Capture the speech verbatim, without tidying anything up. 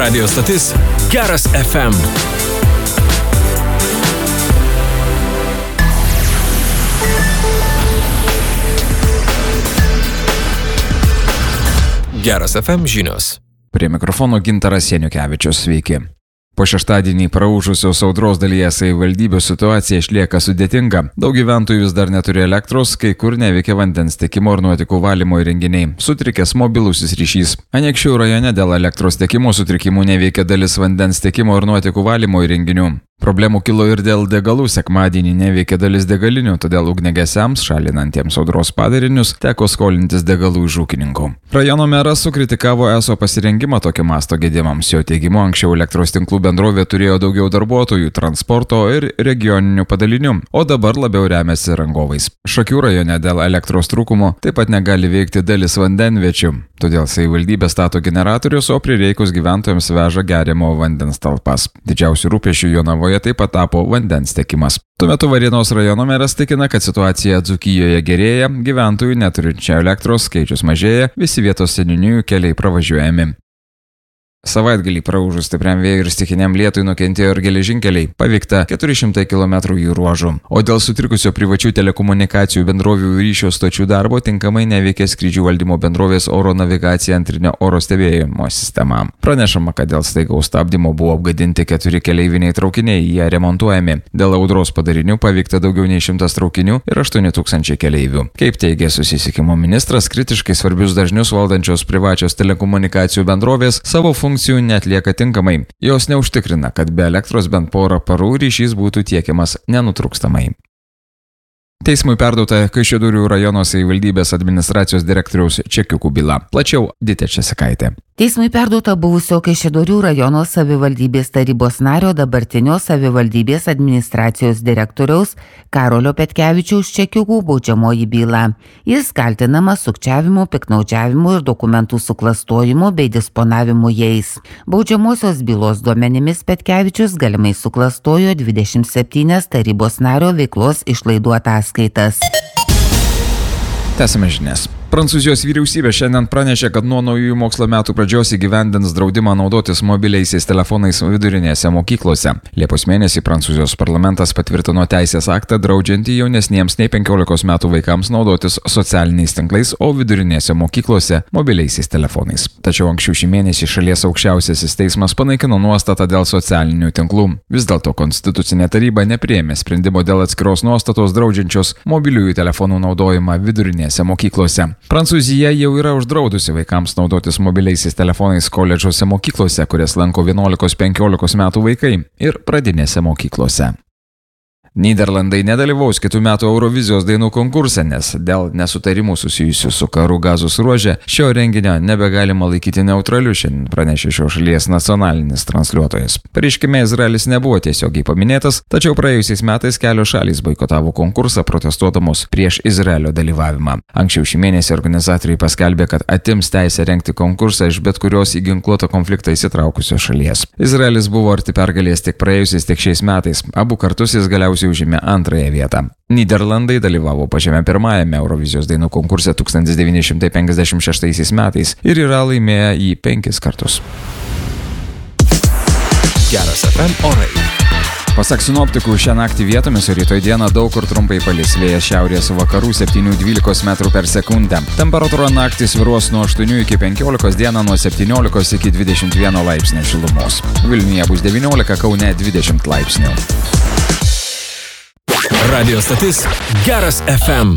Radio stotis Geras F M. Geras F M žinios. Prie mikrofono Gintaras Janiukevičius, sveiki. Po šeštadienį praūžusios audros dalyje savivaldybių situacija išlieka sudėtinga. Daug gyventojų vis dar neturi elektros, kai kur neveikia vandens tiekimo ir nuotekų valymo įrenginiai. Sutrikęs mobilusis ryšys. Anykščių rajone dėl elektros tiekimo sutrikimų neveikia dalis vandens tiekimo ir nuotekų valymo įrenginių. Problemų kilo ir dėl degalų. Sekmadienį neveikia dalis degalinių, todėl ugniagesiams, šalinantiems audros padarinius, teko skolintis degalų iš ūkininkų. Rajono meras sukritikavo eso pasirengimą tokio masto gedimams. Jo teigimu, anksčiau elektros tinklų bendrovė turėjo daugiau darbuotojų, transporto ir regioninių padalinių, o dabar labiau remiasi rangovais. Šakių rajone dėl elektros trūkumo taip pat negali veikti dalis vandenviečių. Todėl savivaldybė stato generatorius, o prireikus gyventojams veža geriamo vandens talpas. Didžiausių rūpesčių Jonavoje taip pat tapo vandens tiekimas. Tuo metu Varėnos rajono meras tikina, kad situacija Dzūkijoje gerėja, gyventojų neturinčių elektros skaičius mažėja, visi vietos seniūnijų keliai pravažiuojami. Savaitgalį praūžus stipriam vėjui ir stichiniam lietui nukentėjo ir geležinkeliai, paveikta keturi šimtai kilometrų jų ruožų. O dėl sutrikusio privačių telekomunikacijų bendrovių ryšio stočių darbo tinkamai neveikia skrydžių valdymo bendrovės oro navigacija antrinio oro stebėjimo sistema. Pranešama, kad dėl staigaus stabdymo buvo apgadinti keturi keleiviniai traukiniai, jie remontuojami. Dėl audros padarinių paveikta daugiau nei šimtas traukinių ir aštuoni tūkstančiai keleivių. Kaip teigia susisiekimo ministras, kritiškai svarbius dažnius valdančios privačios telekomunikacijų bendrovės savo funkcijų funkcijų netlieka tinkamai. Jos neužtikrina, kad be elektros bent porą parų ryšys būtų tiekiamas nenutrūkstamai. Teismui perduota Kaišiadorių rajono savivaldybės administracijos direktoriaus čekiukų byla. Plačiau Ditė Česikaitė. Teismui perduota buvusio Kaišiadorių rajono savivaldybės tarybos nario, dabartinio savivaldybės administracijos direktoriaus Karolio Petkevičiaus čekiukų baudžiamoji byla. Jis kaltinamas sukčiavimu, piktnaudžiavimu ir dokumentų suklastojimu bei disponavimu jais. Baudžiamosios bylos duomenimis Petkevičius galimai suklastojo dvidešimt septynias tarybos nario veiklos išlaidų ataskaitas. Tęsime žinias. Prancūzijos vyriausybė šiandien pranešė, kad nuo naujųjų mokslo metų pradžios įgyvendins draudimą naudotis mobiliaisiais telefonais vidurinėse mokyklose. Liepos mėnesį Prancūzijos parlamentas patvirtino teisės aktą draudžiantį jaunesniems nei penkiolikos metų vaikams naudotis socialiniais tinklais, o vidurinėse mokyklose mobiliaisiais telefonais. Tačiau anksčiau šį mėnesį šalies aukščiausiasis teismas panaikino nuostatą dėl socialinių tinklų. Vis dėlto Konstitucinė taryba nepriėmė sprendimo dėl atskiros nuostatos draudžiančios mobiliųjų telefonų naudojimą vidurinėse mokyklose. Prancūzija jau yra uždraudusi vaikams naudotis mobiliaisiais telefonais koledžuose mokyklose, kurias lanko vienuolikos penkiolikos metų vaikai, ir pradinėse mokyklose. Nyderlandai nedalyvaus kitų metų Eurovizijos dainų konkurse, nes dėl nesutarimų susijusių su karu Gazos ruože šio renginio nebegalima laikyti neutraliu, šiandien pranešė šios šalies nacionalinis transliuotojas. Pareiškime, Izraelis nebuvo tiesiogiai paminėtas, tačiau praėjusiais metais kelios šalys boikotavo konkursą protestuodamos prieš Izraelio dalyvavimą. Anksčiau šį mėnesį organizatoriai paskelbė, kad atims teisę rengti konkursą iš bet kurios į ginkluotą konfliktą įsitraukusios šalies. Izraelis buvo arti pergalės tiek praėjusiais, tiek šiais metais. Abu kartus jis galiausiai užėmė antrąją vietą. Nyderlandai dalyvavo pačiame pirmajame Eurovizijos dainų konkurse tūkstantis devyni šimtai penkiasdešimt šeštaisiais metais ir yra laimėję jį penkis kartus. Geras F M orai. Pasak sinoptikų, šią naktį vietomis ir rytoj dieną daug kur trumpai palis, vėjas šiaurės vakarų septyni dvylika metrų per sekundę. Temperatūra naktį svyruos nuo aštuonių iki penkiolikos, dieną nuo septyniolikos iki dvidešimt vieno laipsnio šilumos. Vilniuje bus devyniolika, Kaune dvidešimt laipsnių. Radio stotis Geras F M.